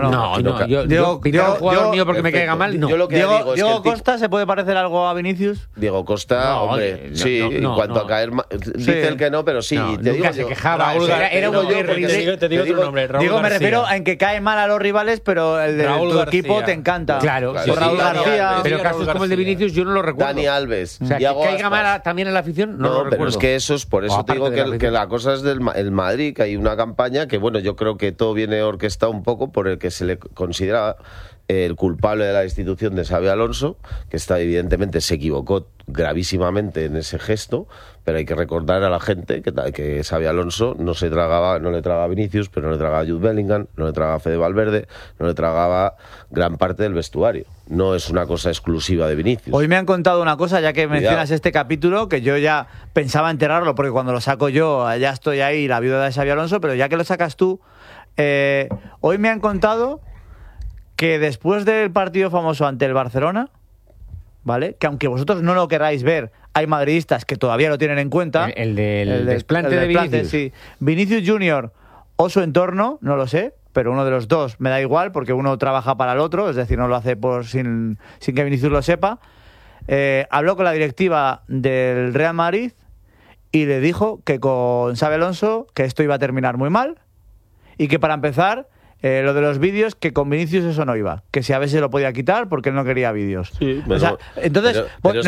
[SPEAKER 32] yo pitar a un jugador mío porque me caiga mal, no.
[SPEAKER 10] Yo lo que digo es
[SPEAKER 30] Diego
[SPEAKER 10] que
[SPEAKER 30] Costa se puede parecer algo a Vinicius.
[SPEAKER 10] Diego Costa, hombre, sí, en cuanto a caer mal, dice el que no, pero sí. Te digo,
[SPEAKER 32] se quejaba, era un terrible.
[SPEAKER 31] Te digo tu nombre, Raúl
[SPEAKER 30] Digo, me
[SPEAKER 31] García.
[SPEAKER 30] refiero en que cae mal a los rivales, pero el de tu equipo te encanta.
[SPEAKER 32] Claro,
[SPEAKER 30] Raúl García.
[SPEAKER 32] Pero casos como el de Vinicius yo no lo recuerdo.
[SPEAKER 10] Dani Alves.
[SPEAKER 32] O sea, que caiga mal también en la afición, no lo recuerdo.
[SPEAKER 10] Pero es que eso es, por eso te digo que la cosa es del Madrid, que hay una campaña que, bueno, yo creo que todo viene orquestado un poco por el que se le considera el culpable de la destitución de Xabi Alonso, que evidentemente se equivocó gravísimamente en ese gesto, pero hay que recordar a la gente que Xabi Alonso no le tragaba a Vinicius, pero no le tragaba a Jude Bellingham, no le tragaba a Fede Valverde, no le tragaba gran parte del vestuario. No es una cosa exclusiva de Vinicius.
[SPEAKER 30] Hoy me han contado una cosa, ya que mencionas este capítulo, que yo ya pensaba enterrarlo, porque cuando lo saco yo ya estoy ahí, la viuda de Xabi Alonso, pero ya que lo sacas tú, hoy me han contado que después del partido famoso ante el Barcelona, ¿vale? Que aunque vosotros no lo queráis ver, hay madridistas que todavía lo tienen en cuenta.
[SPEAKER 32] El del desplante de Vinicius.
[SPEAKER 30] Sí. Vinicius Junior o su entorno, no lo sé, pero uno de los dos me da igual, porque uno trabaja para el otro, es decir, no lo hace sin que Vinicius lo sepa. Habló con la directiva del Real Madrid y le dijo que con Xabi Alonso que esto iba a terminar muy mal y que para empezar... lo de los vídeos, que con Vinicius eso no iba, que si a veces se lo podía quitar porque él no quería vídeos.
[SPEAKER 10] Sí,
[SPEAKER 30] o sea, entonces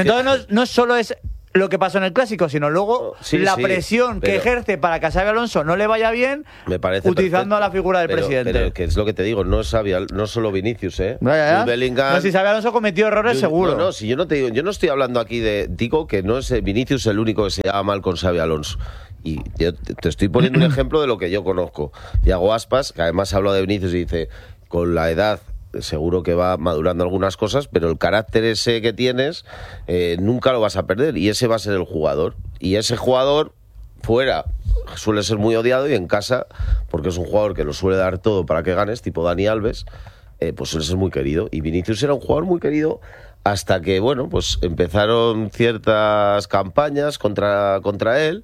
[SPEAKER 30] no solo es lo que pasó en el Clásico, sino luego la presión que ejerce para que a Xabi Alonso no le vaya bien,
[SPEAKER 10] me parece
[SPEAKER 30] utilizando
[SPEAKER 10] perfecto.
[SPEAKER 30] a la figura del presidente.
[SPEAKER 10] Pero que es lo que te digo, no es no solo Vinicius,
[SPEAKER 30] Bellingham, si Xabi Alonso cometió errores, seguro.
[SPEAKER 10] No, si yo no te digo, yo no estoy hablando aquí digo que no es Vinicius el único que se llama mal con Xabi Alonso. Y yo te estoy poniendo un ejemplo de lo que yo conozco. Iago Aspas, que además habla de Vinicius y dice, con la edad seguro que va madurando algunas cosas, pero el carácter ese que tienes nunca lo vas a perder, y ese va a ser el jugador. Y ese jugador fuera suele ser muy odiado, y en casa, porque es un jugador que lo suele dar todo para que ganes, tipo Dani Alves, pues suele ser muy querido. Y Vinicius era un jugador muy querido hasta que, bueno, pues empezaron ciertas campañas contra él.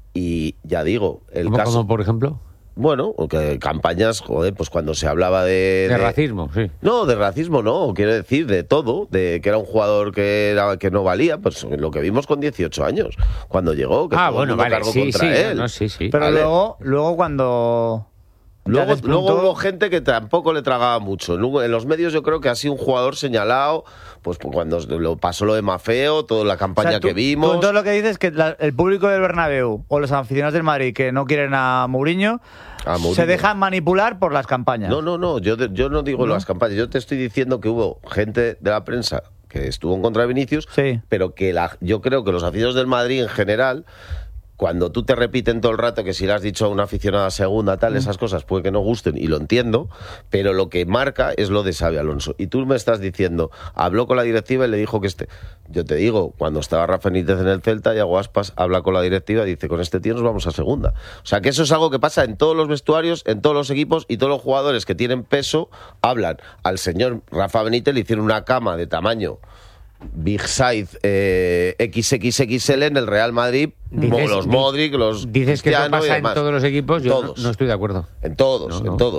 [SPEAKER 10] Y ya digo,
[SPEAKER 32] ¿Cómo, por ejemplo?
[SPEAKER 10] Bueno, que campañas, joder, pues cuando se hablaba de
[SPEAKER 32] racismo, sí.
[SPEAKER 10] No, de racismo no, quiero decir, de todo, de que era un jugador que no valía, pues lo que vimos con 18 años, cuando llegó, que todo el mundo cargó contra él.
[SPEAKER 30] Pero vale. luego cuando...
[SPEAKER 10] Luego hubo gente que tampoco le tragaba mucho. En los medios yo creo que ha sido un jugador señalado, pues cuando pasó lo de Mafeo, toda la campaña que vimos.
[SPEAKER 30] Tú entonces lo que dices es que el público del Bernabéu o los aficionados del Madrid que no quieren a Mourinho se dejan manipular por las campañas.
[SPEAKER 10] No, yo no digo las campañas, yo te estoy diciendo que hubo gente de la prensa que estuvo en contra de Vinicius, pero que yo creo que los aficionados del Madrid en general... Cuando tú te repiten todo el rato que si le has dicho a una aficionada segunda, tal, esas cosas puede que no gusten, y lo entiendo, pero lo que marca es lo de Xabi Alonso. Y tú me estás diciendo, habló con la directiva y le dijo que Yo te digo, cuando estaba Rafa Benítez en el Celta, Iago Aspas habla con la directiva y dice, con este tío nos vamos a segunda. O sea, que eso es algo que pasa en todos los vestuarios, en todos los equipos, y todos los jugadores que tienen peso hablan. Al señor Rafa Benítez le hicieron una cama de tamaño... Big Size XXXL en el Real Madrid, los Modric, los
[SPEAKER 32] dices
[SPEAKER 10] Cristiano
[SPEAKER 32] que eso pasa
[SPEAKER 10] y demás.
[SPEAKER 32] en todos los equipos, yo no estoy de acuerdo.
[SPEAKER 10] En todos.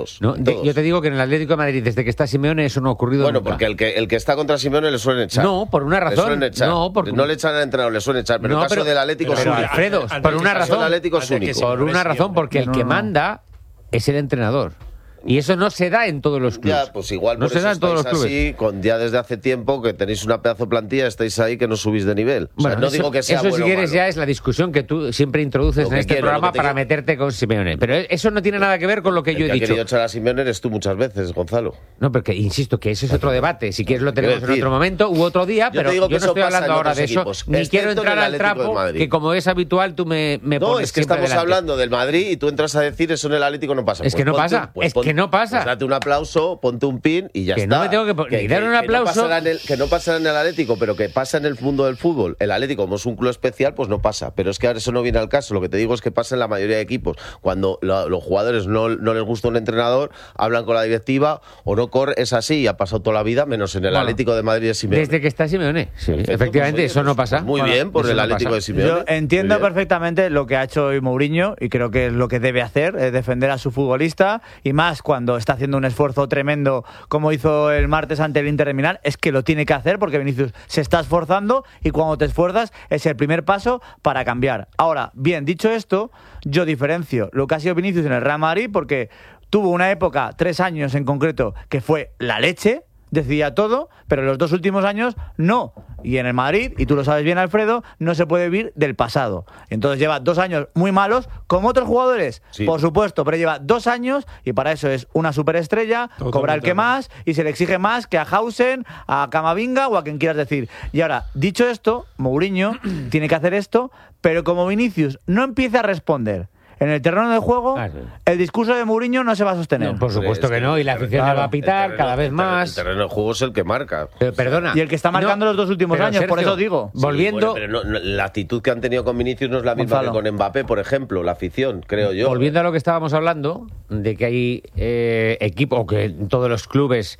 [SPEAKER 32] Yo te digo que en el Atlético de Madrid, desde que está Simeone, eso no ha ocurrido
[SPEAKER 10] Bueno,
[SPEAKER 32] nunca.
[SPEAKER 10] porque el que está contra Simeone le suelen echar.
[SPEAKER 32] No, por una razón.
[SPEAKER 10] Le suelen echar.
[SPEAKER 32] No,
[SPEAKER 10] le echan al entrenador, le suelen echar. Pero el caso del Atlético es único.
[SPEAKER 32] Alfredo, por una razón.
[SPEAKER 10] El Atlético es único.
[SPEAKER 32] Por una razón, porque el que manda es el entrenador. Y eso no se da en todos los clubes.
[SPEAKER 10] Ya, pues igual
[SPEAKER 32] no
[SPEAKER 10] por
[SPEAKER 32] se
[SPEAKER 10] eso
[SPEAKER 32] da en todos los
[SPEAKER 10] estáis
[SPEAKER 32] clubes.
[SPEAKER 10] así, ya desde hace tiempo que tenéis una pedazo de plantilla, estáis ahí que no subís de nivel. O sea,
[SPEAKER 32] Bueno,
[SPEAKER 10] no digo que sea
[SPEAKER 32] eso
[SPEAKER 10] bueno
[SPEAKER 32] si quieres
[SPEAKER 10] o malo.
[SPEAKER 32] ya es la discusión que tú siempre introduces en este programa para meterte con Simeone. Pero eso no tiene nada que ver con lo que yo he
[SPEAKER 10] El que
[SPEAKER 32] dicho.
[SPEAKER 10] ha querido echar a Simeone eres tú muchas veces, Gonzalo.
[SPEAKER 32] No, porque insisto que ese es otro debate. Si quieres lo tenemos en otro momento u otro día, pero yo no estoy hablando ahora de eso. Ni quiero entrar al trapo, que como es habitual tú me
[SPEAKER 10] No,
[SPEAKER 32] pones
[SPEAKER 10] es que
[SPEAKER 32] siempre
[SPEAKER 10] estamos
[SPEAKER 32] delante.
[SPEAKER 10] hablando del Madrid y tú entras a decir eso en el Atlético no pasa.
[SPEAKER 32] Es que no pasa, es que no pasa.
[SPEAKER 10] Pues date un aplauso, ponte un pin y ya
[SPEAKER 32] Que
[SPEAKER 10] está.
[SPEAKER 32] no me tengo que ni dar un aplauso.
[SPEAKER 10] Que no pasará en el Atlético, pero que pasa en el mundo del fútbol. El Atlético, como es un club especial, pues no pasa. Pero es que ahora eso no viene al caso. Lo que te digo es que pasa en la mayoría de equipos. Cuando los jugadores no les gusta un entrenador, hablan con la directiva o no corre. Es así y ha pasado toda la vida, menos en el Atlético de Madrid de Simeone.
[SPEAKER 32] Desde que está Simeone. Sí,
[SPEAKER 10] Perfecto,
[SPEAKER 32] efectivamente,
[SPEAKER 10] pues,
[SPEAKER 32] eso no pasa.
[SPEAKER 10] Muy bien por
[SPEAKER 32] eso
[SPEAKER 10] el
[SPEAKER 32] no
[SPEAKER 10] Atlético
[SPEAKER 32] pasa.
[SPEAKER 10] de Simeone.
[SPEAKER 30] Yo entiendo perfectamente lo que ha hecho hoy Mourinho y creo que es lo que debe hacer, es defender a su futbolista, y más cuando está haciendo un esfuerzo tremendo como hizo el martes ante el Inter de Milán. Es que lo tiene que hacer porque Vinicius se está esforzando y cuando te esfuerzas es el primer paso para cambiar. Ahora, bien, dicho esto, yo diferencio lo que ha sido Vinicius en el Real Madrid porque tuvo una época, 3 años en concreto, que fue la leche, decidía todo, pero en los 2 últimos años no. Y en el Madrid, y tú lo sabes bien, Alfredo, no se puede vivir del pasado. Entonces lleva 2 años muy malos, como otros jugadores,
[SPEAKER 10] Sí.
[SPEAKER 30] por supuesto, pero lleva 2 años y para eso es una superestrella, cobra el que más y se le exige más que a Hausen, a Camavinga o a quien quieras decir. Y ahora, dicho esto, Mourinho tiene que hacer esto, pero como Vinicius no empieza a responder en el terreno de juego, el discurso de Mourinho no se va a sostener.
[SPEAKER 32] No, por supuesto que no, y la afición le va a pitar cada vez más.
[SPEAKER 10] El terreno de juego es el que marca.
[SPEAKER 32] Perdona.
[SPEAKER 30] Y el que está marcando los 2 últimos
[SPEAKER 32] pero,
[SPEAKER 30] años, por
[SPEAKER 32] Sergio,
[SPEAKER 30] eso digo.
[SPEAKER 32] Volviendo.
[SPEAKER 10] Sí, bueno, pero la actitud que han tenido con Vinicius no es la misma
[SPEAKER 30] Gonzalo.
[SPEAKER 10] que con Mbappé, por ejemplo, la afición, creo yo.
[SPEAKER 32] Volviendo a lo que estábamos hablando, de que hay equipos, o que en todos los clubes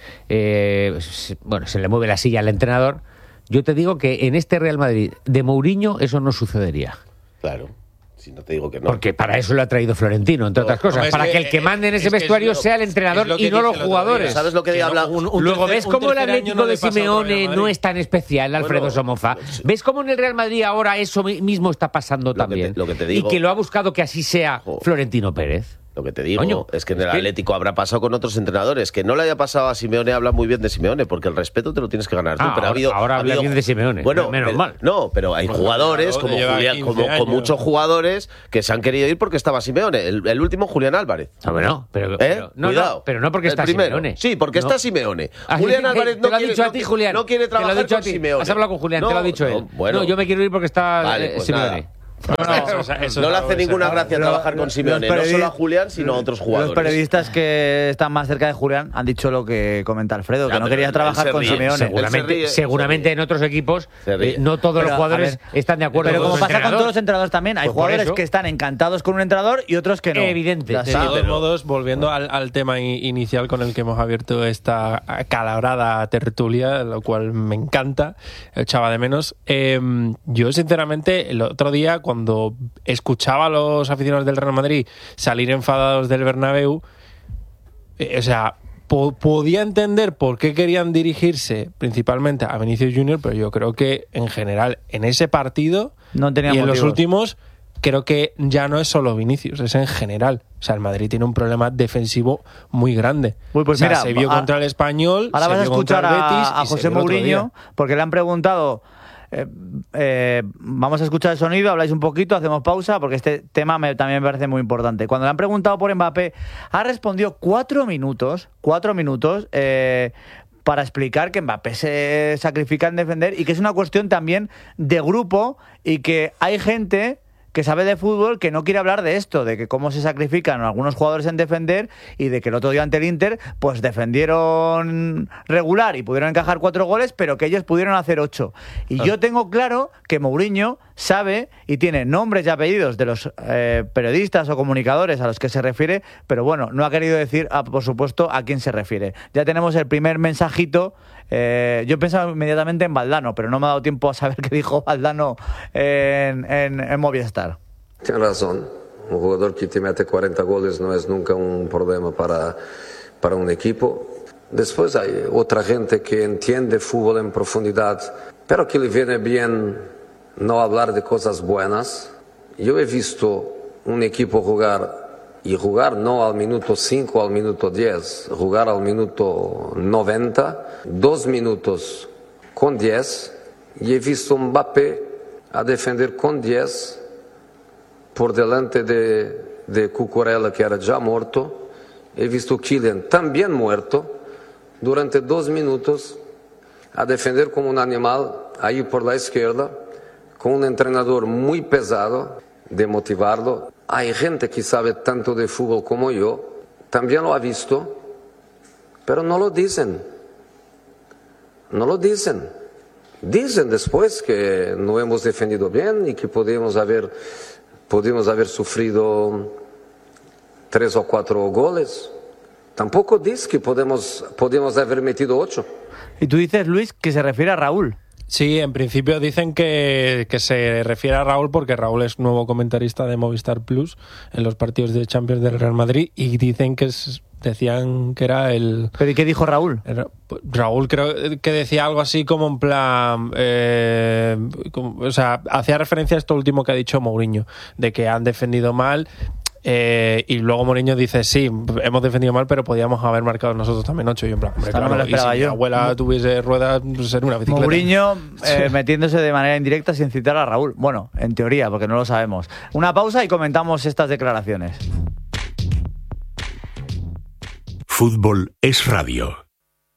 [SPEAKER 32] se le mueve la silla al entrenador, yo te digo que en este Real Madrid de Mourinho eso no sucedería.
[SPEAKER 10] Claro. Si no te digo que no.
[SPEAKER 32] Porque para eso lo ha traído Florentino, entre otras cosas.
[SPEAKER 10] es
[SPEAKER 32] Para
[SPEAKER 10] que-
[SPEAKER 32] que el que mande en ese
[SPEAKER 10] es que es
[SPEAKER 32] vestuario
[SPEAKER 10] lo-
[SPEAKER 32] sea el entrenador
[SPEAKER 10] es lo que
[SPEAKER 32] y no
[SPEAKER 10] dije
[SPEAKER 32] los
[SPEAKER 10] el otro
[SPEAKER 32] jugadores.
[SPEAKER 10] día. ¿Sabes lo que habla?
[SPEAKER 32] Luego, ¿ves cómo el Atlético de Simeone no es tan especial, Alfredo
[SPEAKER 10] Bueno,
[SPEAKER 32] Somoza? ¿Ves cómo en el Real Madrid ahora eso mismo está pasando también?
[SPEAKER 10] lo que te digo-
[SPEAKER 32] y que lo ha buscado que así sea Florentino Pérez.
[SPEAKER 10] Lo que te digo
[SPEAKER 32] Coño,
[SPEAKER 10] es que en el
[SPEAKER 32] es que-
[SPEAKER 10] Atlético habrá pasado con otros entrenadores. Que no le haya pasado a Simeone, habla muy bien de Simeone, porque el respeto te lo tienes que ganar tú. Pero
[SPEAKER 32] ahora habla bien de Simeone.
[SPEAKER 10] Bueno,
[SPEAKER 32] menos
[SPEAKER 10] pero-
[SPEAKER 32] mal.
[SPEAKER 10] No, pero hay jugadores, como
[SPEAKER 31] lleva
[SPEAKER 10] Julián,
[SPEAKER 31] 15
[SPEAKER 10] como
[SPEAKER 31] años.
[SPEAKER 10] muchos jugadores que se han querido ir porque estaba Simeone. El último, Julián Álvarez.
[SPEAKER 32] No, pero no,
[SPEAKER 10] Cuidado.
[SPEAKER 32] no, pero no porque
[SPEAKER 10] El
[SPEAKER 32] está
[SPEAKER 10] primero.
[SPEAKER 32] Simeone.
[SPEAKER 10] Sí, porque
[SPEAKER 32] No.
[SPEAKER 10] está Simeone.
[SPEAKER 32] Ah,
[SPEAKER 10] Julián
[SPEAKER 32] sí,
[SPEAKER 10] Álvarez
[SPEAKER 32] te
[SPEAKER 10] no
[SPEAKER 32] lo ha
[SPEAKER 10] quiere,
[SPEAKER 32] dicho a
[SPEAKER 10] no
[SPEAKER 32] ti,
[SPEAKER 10] quiere-
[SPEAKER 32] Julián.
[SPEAKER 10] no quiere
[SPEAKER 32] Te lo ha
[SPEAKER 10] trabajar
[SPEAKER 32] dicho a
[SPEAKER 10] con
[SPEAKER 32] ti.
[SPEAKER 10] Simeone.
[SPEAKER 32] Has hablado con Julián, te lo ha dicho él.
[SPEAKER 10] Bueno.
[SPEAKER 32] No, yo me quiero ir porque está
[SPEAKER 10] Vale, pues
[SPEAKER 32] Simeone.
[SPEAKER 10] nada. No le hace ninguna gracia trabajar con Simeone, no solo a Julián, sino a otros jugadores.
[SPEAKER 30] Los periodistas que están más cerca de Julián han dicho lo que comenta Alfredo, que no quería trabajar con Simeone.
[SPEAKER 32] Seguramente en otros equipos no todos los
[SPEAKER 30] Pero,
[SPEAKER 32] jugadores
[SPEAKER 30] a ver,
[SPEAKER 32] están de acuerdo
[SPEAKER 30] pero
[SPEAKER 32] con
[SPEAKER 30] como
[SPEAKER 32] su
[SPEAKER 30] pasa con
[SPEAKER 32] entrenador.
[SPEAKER 30] todos los entrenadores también, hay
[SPEAKER 32] Pues por
[SPEAKER 30] jugadores
[SPEAKER 32] eso.
[SPEAKER 30] que están encantados con un entrenador y otros que no.
[SPEAKER 32] Evidente.
[SPEAKER 30] Ya
[SPEAKER 31] De
[SPEAKER 30] está.
[SPEAKER 31] todos modos, volviendo al tema inicial con el que hemos abierto esta acalorada tertulia, lo cual me encanta, echaba de menos. Yo, sinceramente, el otro día, cuando escuchaba a los aficionados del Real Madrid salir enfadados del Bernabéu, podía entender por qué querían dirigirse principalmente a Vinicius Junior, pero yo creo que en general en ese partido
[SPEAKER 30] No tenía
[SPEAKER 31] y en los
[SPEAKER 30] motivos.
[SPEAKER 31] últimos creo que ya no es solo Vinicius, es en general. O sea, el Madrid tiene un problema defensivo muy grande.
[SPEAKER 30] Uy, pues
[SPEAKER 31] o sea,
[SPEAKER 30] mira,
[SPEAKER 31] se vio contra el Español,
[SPEAKER 30] Ahora
[SPEAKER 31] se
[SPEAKER 30] vas a
[SPEAKER 31] vio contra
[SPEAKER 30] escuchar
[SPEAKER 31] el Betis
[SPEAKER 30] a
[SPEAKER 31] y se
[SPEAKER 30] José
[SPEAKER 31] vio el otro día.
[SPEAKER 30] Mourinho porque le han preguntado. Vamos a escuchar el sonido, habláis un poquito, hacemos pausa porque este tema también me parece muy importante. Cuando le han preguntado por Mbappé, ha respondido 4 minutos para explicar que Mbappé se sacrifica en defender y que es una cuestión también de grupo y que hay gente que sabe de fútbol que no quiere hablar de esto, de que cómo se sacrifican algunos jugadores en defender y de que el otro día ante el Inter pues defendieron regular y pudieron encajar 4 goles, pero que ellos pudieron hacer 8. Y yo tengo claro que Mourinho sabe y tiene nombres y apellidos de los periodistas o comunicadores a los que se refiere, pero bueno, no ha querido decir, por supuesto, a quién se refiere. Ya tenemos el primer mensajito Yo pensaba inmediatamente en Valdano, pero no me ha dado tiempo a saber qué dijo Valdano en Movistar.
[SPEAKER 6] Tiene razón. Un jugador que te mete 40 goles no es nunca un problema para un equipo. Después hay otra gente que entiende fútbol en profundidad, pero que le viene bien no hablar de cosas buenas. Yo he visto un equipo jugar no al minuto 5 o al minuto 10, jugar al minuto 90, 2 minutos con 10, y he visto Mbappé a defender con 10 por delante de Cucurella, que era ya muerto. He visto Kylian también muerto durante 2 minutos a defender como un animal ahí por la izquierda, con un entrenador muy pesado de motivarlo. Hay gente que sabe tanto de fútbol como yo, también lo ha visto, pero no lo dicen. No lo dicen. Dicen después que no hemos defendido bien y que podemos haber sufrido 3 o 4 goles. Tampoco dice que podemos haber metido 8.
[SPEAKER 30] Y tú dices, Luis, que se refiere a Raúl.
[SPEAKER 31] Sí, en principio dicen que se refiere a Raúl porque Raúl es nuevo comentarista de Movistar Plus en los partidos de Champions del Real Madrid, y dicen que decían que era el...
[SPEAKER 30] ¿Pero y qué dijo Raúl?
[SPEAKER 31] Raúl creo que decía algo así como en plan... o sea, hacía referencia a esto último que ha dicho Mourinho, de que han defendido mal... y luego Mourinho dice, sí, hemos defendido mal, pero podíamos haber marcado nosotros también 8. Y en plan, hombre, claro,
[SPEAKER 30] no me lo esperaba
[SPEAKER 31] y si
[SPEAKER 30] yo.
[SPEAKER 31] mi abuela tuviese ruedas, pues sería una bicicleta.
[SPEAKER 30] Mourinho metiéndose de manera indirecta sin citar a Raúl. Bueno, en teoría, porque no lo sabemos. Una pausa y comentamos estas declaraciones.
[SPEAKER 14] Fútbol es radio.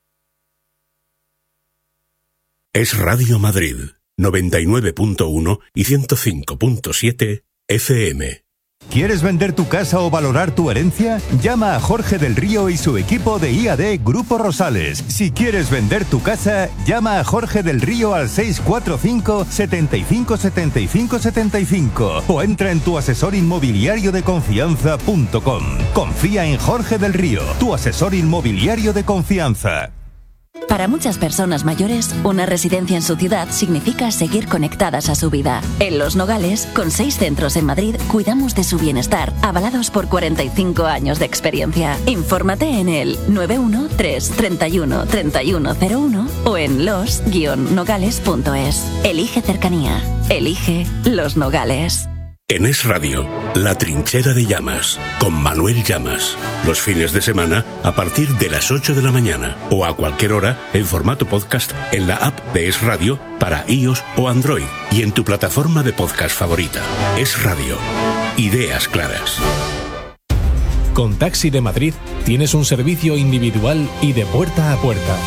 [SPEAKER 14] Es Radio Madrid, 99.1 y 105.7 FM.
[SPEAKER 2] ¿Quieres vender tu casa o valorar tu herencia? Llama a Jorge del Río y su equipo de IAD Grupo Rosales. Si quieres vender tu casa, llama a Jorge del Río al 645 75 75 75 o entra en tuasesorinmobiliariodeconfianza.com. Confía en Jorge del Río, tu asesor inmobiliario de confianza.
[SPEAKER 11] Para muchas personas mayores, una residencia en su ciudad significa seguir conectadas a su vida. En Los Nogales, con 6 centros en Madrid, cuidamos de su bienestar, avalados por 45 años de experiencia. Infórmate en el 913 31 3101 o en los-nogales.es. Elige cercanía. Elige Los Nogales.
[SPEAKER 14] En Es Radio, La Trinchera de Llamas, con Manuel Llamas. Los fines de semana a partir de las 8 de la mañana o a cualquier hora en formato podcast en la app de Es Radio para iOS o Android y en tu plataforma de podcast favorita. Es Radio. Ideas claras.
[SPEAKER 12] Con Taxi de Madrid tienes un servicio individual y de puerta a puerta.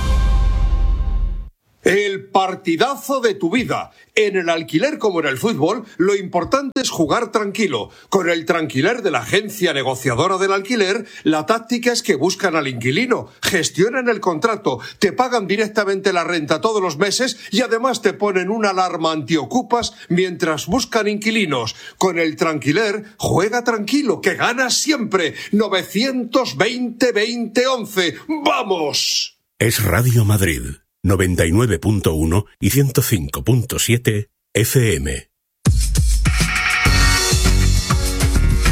[SPEAKER 13] El partidazo de tu vida. En el alquiler como en el fútbol, lo importante es jugar tranquilo. Con el Tranquiler de la agencia negociadora del alquiler, la táctica es que buscan al inquilino, gestionan el contrato, te pagan directamente la renta todos los meses y además te ponen una alarma antiocupas mientras buscan inquilinos. Con el Tranquiler, juega tranquilo, que ganas siempre. 920-2011. ¡Vamos!
[SPEAKER 14] Es Radio Madrid. 99.1 y 105.7 FM.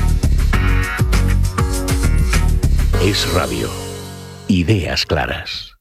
[SPEAKER 14] Es Radio. Ideas claras.